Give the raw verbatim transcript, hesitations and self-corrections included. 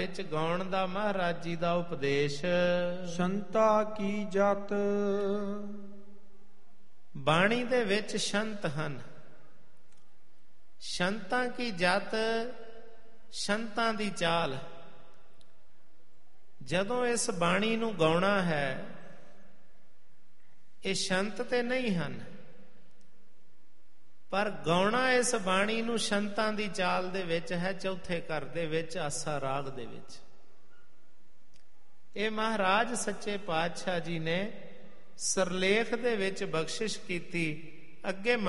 ਵਿੱਚ ਗਾਉਣ ਦਾ ਮਹਾਰਾਜ ਜੀ ਦਾ ਉਪਦੇਸ਼। ਸੰਤਾ ਕੀ ਜਤ। ਬਾਣੀ ਦੇ ਵਿੱਚ ਸ਼ੰਤ ਹਨ। ਸ਼ੰਤਾਂ ਕੀ ਜਤ, ਸ਼ੰਤਾਂ ਦੀ ਚਾਲ। ਜਦੋਂ ਇਸ ਬਾਣੀ ਨੂੰ ਗਾਉਣਾ ਹੈ, ਇਹ ਸ਼ੰਤ ਤੇ ਨਹੀਂ ਹਨ, ਪਰ ਗਾਉਣਾ ਇਸ ਬਾਣੀ ਨੂੰ ਸ਼ੰਤਾਂ ਦੀ ਚਾਲ ਦੇ ਵਿੱਚ ਹੈ। ਚੌਥੇ ਘਰ ਦੇ ਵਿੱਚ, ਆਸਾ ਰਾਗ ਦੇ ਵਿੱਚ। ਇਹ ਮਹਾਰਾਜ ਸੱਚੇ ਪਾਤਸ਼ਾਹ ਜੀ ਨੇ ਸਰਲੇਖ ਦੇ ਵਿੱਚ ਬਖਸ਼ਿਸ਼ ਕੀਤੀ। ਅੱਗੇ